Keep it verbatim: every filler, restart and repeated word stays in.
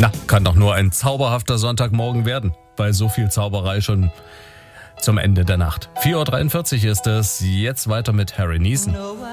Na, kann doch nur ein zauberhafter Sonntagmorgen werden, bei so viel Zauberei schon zum Ende der Nacht. vier Uhr dreiundvierzig ist es, jetzt weiter mit Harry Neeson.